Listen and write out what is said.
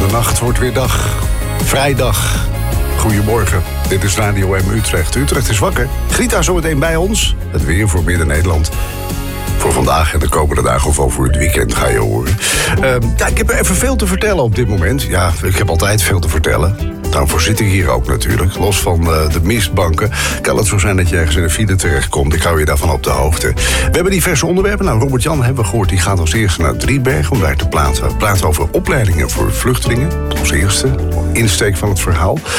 nacht wordt weer dag. Vrijdag. Goedemorgen. Dit is Radio M Utrecht. Utrecht is wakker. Grita zometeen bij ons. Het weer voor Midden-Nederland. Voor vandaag en de komende dagen of over het weekend ga je horen. Ik heb even veel te vertellen op dit moment. Ja, ik heb altijd veel te vertellen. Daarvoor zit ik hier ook natuurlijk. Los van de mistbanken kan het zo zijn dat je ergens in een file terechtkomt. Ik hou je daarvan op de hoogte. We hebben diverse onderwerpen. Nou, Robert-Jan hebben we gehoord. Die gaat als eerste naar Driebergen om daar te praten over opleidingen voor vluchtelingen. Als eerste insteek van het verhaal.